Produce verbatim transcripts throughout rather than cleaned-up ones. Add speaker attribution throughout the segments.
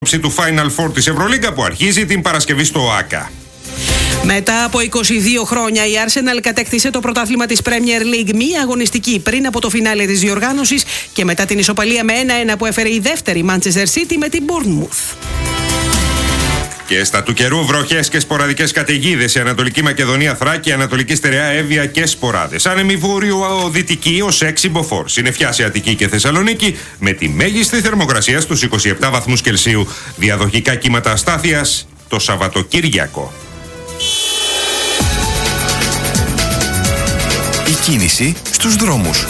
Speaker 1: του Final Four της Ευρωλίγκα που αρχίζει την Παρασκευή στο ΟΑΚΑ.
Speaker 2: Μετά από είκοσι δύο χρόνια η Arsenal κατέκτησε το πρωτάθλημα της Premier League μία αγωνιστική πριν από το φινάλε της διοργάνωσης και μετά την ισοπαλία με ένα ένα που έφερε η δεύτερη Manchester City με την Bournemouth.
Speaker 1: Και στα του καιρού βροχές και σποραδικές καταιγίδες σε Ανατολική Μακεδονία, Θράκη, Ανατολική Στερεά, Εύβοια και σποράδες. Άνεμη βόρειο-δυτική ως έξι μποφόρ. Συννεφιά σε Αττική και Θεσσαλονίκη με τη μέγιστη θερμοκρασία στους είκοσι επτά βαθμούς Κελσίου. Διαδοχικά κύματα αστάθειας το Σαββατοκύριακο.
Speaker 3: Η κίνηση στους δρόμους.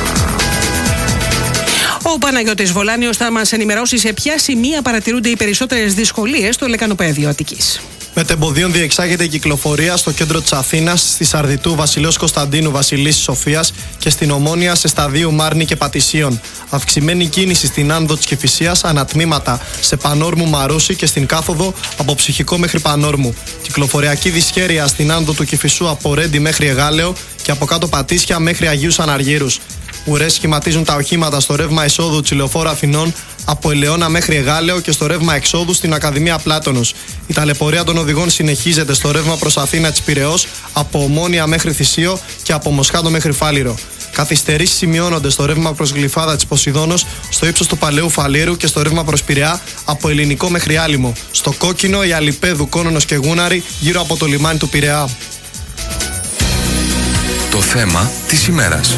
Speaker 2: Ο Παναγιώτης Βολάνιος θα μας ενημερώσει σε ποια σημεία παρατηρούνται οι περισσότερες δυσκολίες στο λεκανοπέδιο Αττικής.
Speaker 4: Μετεμποδίων διεξάγεται η κυκλοφορία στο κέντρο της Αθήνας, στη Σαρδιτού Βασιλέως Κωνσταντίνου Βασιλής Σοφίας και στην Ομόνια σε σταδίου Μάρνη και Πατησίων. Αυξημένη κίνηση στην άνοδο της Κηφισίας, ανατμήματα σε Πανόρμου Μαρούση και στην κάθοδο από Ψυχικό μέχρι Πανόρμου. Κυκλοφοριακή δυσχέρεια στην άνοδο του Κηφισού από Ρέντι μέχρι Εγάλεο και από κάτω Πατήσια μέχρι Αγίους Αναργύρους. Ουρές σχηματίζουν τα οχήματα στο ρεύμα εισόδου της Λεωφόρου Αθηνών από Ελαιώνα μέχρι Εγάλεο και στο ρεύμα εξόδου στην Ακαδημία Πλάτωνος. Η ταλαιπωρία των οδηγών συνεχίζεται στο ρεύμα προς Αθήνα της Πειραιώς από Ομόνια μέχρι Θησίο και από Μοσχάτο μέχρι Φάληρο. Καθυστερήσεις σημειώνονται στο ρεύμα προς Γλυφάδα της Ποσειδώνος, στο ύψος του Παλαιού Φαλήρου και στο ρεύμα προς Πειραιά από Ελληνικό μέχρι Άλυμο. Στο Κόκκινο, η Αλιπέδου, Κόνονος και Γούναρη γύρω από το λιμάνι του Πειραιά.
Speaker 3: Το θέμα της ημέρας.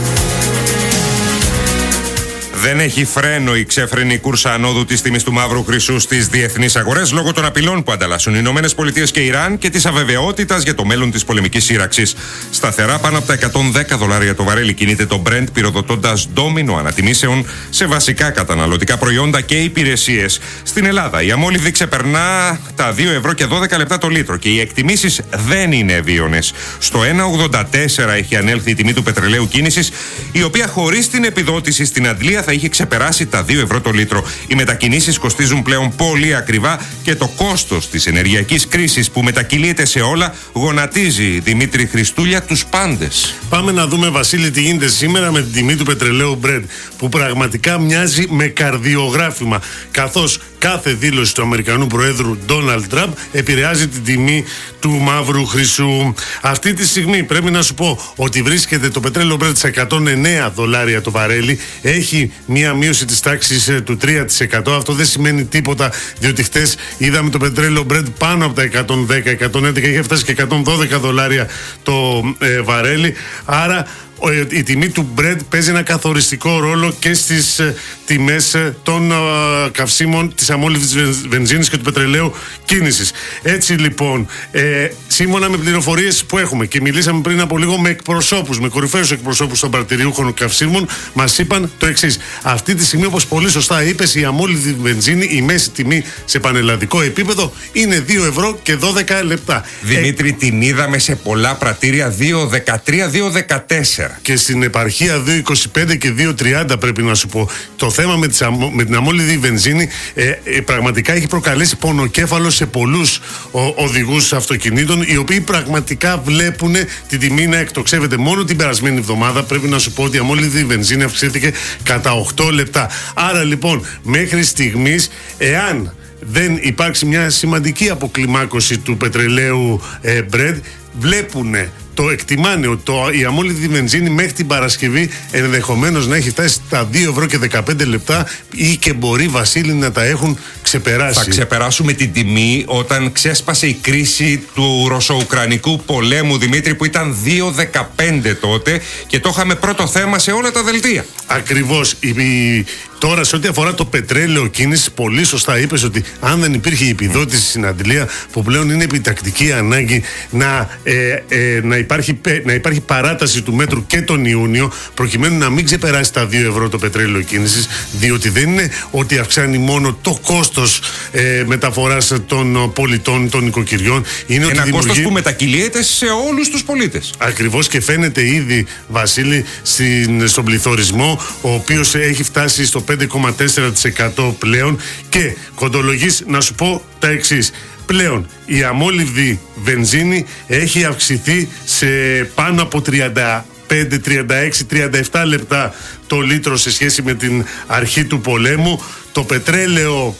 Speaker 1: Δεν έχει φρένο η ξέφρενη κούρσα ανόδου της τιμής του μαύρου χρυσού στις διεθνείς αγορές λόγω των απειλών που ανταλλάσσουν οι Ηνωμένες Πολιτείες και Ιράν και της αβεβαιότητας για το μέλλον της πολεμικής σύραξης. Σταθερά πάνω από τα εκατόν δέκα δολάρια το βαρέλι κινείται το Brent, πυροδοτώντας ντόμινο ανατιμήσεων σε βασικά καταναλωτικά προϊόντα και υπηρεσίες. Στην Ελλάδα η αμόλυβδη ξεπερνά τα δύο ευρώ και δώδεκα λεπτά το λίτρο και οι εκτιμήσεις δεν είναι ευίωνες. Στο ένα ογδόντα τέσσερα έχει ανέλθει η τιμή του πετρελαίου κίνησης, η οποία χωρίς την επιδότηση στην αντλία θα είχε ξεπεράσει τα δύο ευρώ το λίτρο. Οι μετακινήσεις κοστίζουν πλέον πολύ ακριβά και το κόστος της ενεργειακής κρίσης που μετακυλείται σε όλα γονατίζει, Δημήτρη Χριστούλια, τους πάντες.
Speaker 5: Πάμε να δούμε, Βασίλη, τι γίνεται σήμερα με την τιμή του πετρελαίου Brent, που πραγματικά μοιάζει με καρδιογράφημα, καθώς κάθε δήλωση του Αμερικανού Προέδρου Ντόναλντ Τραμπ επηρεάζει την τιμή του μαύρου χρυσού. Αυτή τη στιγμή πρέπει να σου πω ότι βρίσκεται το πετρέλαιο Brent σε εκατόν εννέα δολάρια το βαρέλι. Έχει μία μείωση της τάξης του τρία τοις εκατό. Αυτό δεν σημαίνει τίποτα, διότι χτες είδαμε το πετρέλαιο Brent πάνω από τα εκατόν δέκα εκατόν έντεκα, είχε φτάσει και εκατόν δώδεκα δολάρια το ε, βαρέλι. Άρα η τιμή του Brent παίζει ένα καθοριστικό ρόλο και στις ε, τιμές ε, των ε, καυσίμων της αμόλυβδης βενζίνης και του πετρελαίου κίνησης. Έτσι λοιπόν, ε, σύμφωνα με πληροφορίες που έχουμε και μιλήσαμε πριν από λίγο με εκπροσώπους, με κορυφαίους εκπροσώπους των παρτηριούχων καυσίμων, μας είπαν το εξής. Αυτή τη στιγμή, όπως πολύ σωστά είπες, η αμόλυβδη βενζίνη, η μέση τιμή σε πανελλαδικό επίπεδο είναι δύο ευρώ και δώδεκα λεπτά.
Speaker 1: Δημήτρη, ε, την είδαμε σε πολλά πρατήρια δύο δεκατρία δύο δεκατέσσερα.
Speaker 5: Και στην επαρχία δύο είκοσι πέντε και δύο τριάντα, πρέπει να σου πω. Το θέμα με, τις, με την αμόλυβδη βενζίνη ε, ε, πραγματικά έχει προκαλέσει πονοκέφαλο σε πολλούς οδηγούς αυτοκινήτων, οι οποίοι πραγματικά βλέπουν την τιμή να εκτοξεύεται. Μόνο την περασμένη εβδομάδα πρέπει να σου πω ότι η αμόλυβδη βενζίνη αυξήθηκε κατά οκτώ λεπτά. Άρα λοιπόν, μέχρι στιγμής, εάν δεν υπάρξει μια σημαντική αποκλιμάκωση του πετρελαίου ε, Brent, βλέπουνε, το εκτιμάνε ότι το, η αμόλυβδη βενζίνη μέχρι την Παρασκευή ενδεχομένως να έχει φτάσει στα δύο ευρώ και δεκαπέντε λεπτά ή και μπορεί, Βασίλη, να τα έχουν ξεπεράσει.
Speaker 1: Θα ξεπεράσουμε την τιμή όταν ξέσπασε η κρίση του ρωσο-ουκρανικού πολέμου, Δημήτρη, που ήταν δύο δεκαπέντε τότε και το είχαμε πρώτο θέμα σε όλα τα δελτία.
Speaker 5: Ακριβώς. Η, η, τώρα σε ό,τι αφορά το πετρέλαιο κίνηση, πολύ σωστά είπες ότι αν δεν υπήρχε η επιδότηση στην αντλία, που πλέον είναι επιτακτική ανάγκη να, ε, ε, να, υπάρχει, να υπάρχει παράταση του μέτρου και τον Ιούνιο, προκειμένου να μην ξεπεράσει τα δύο ευρώ το πετρέλαιο κίνησης, διότι δεν είναι ότι αυξάνει μόνο το κόστος ε, μεταφοράς των πολιτών, των οικοκυριών. Είναι
Speaker 1: ένα
Speaker 5: ότι δημιουργεί...
Speaker 1: κόστος που μετακυλείται σε όλους τους πολίτες.
Speaker 5: Ακριβώς, και φαίνεται ήδη, Βασίλη, στην, στον πληθωρισμό, ο οποίος έχει φτάσει στο πέντε κόμμα τέσσερα τοις εκατό πλέον, και κοντολογής να σου πω τα εξής. Πλέον η αμόλυβδη βενζίνη έχει αυξηθεί σε πάνω από τριάντα πέντε, τριάντα έξι, τριάντα επτά λεπτά το λίτρο σε σχέση με την αρχή του πολέμου. Το πετρέλαιο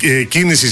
Speaker 5: ε, κίνηση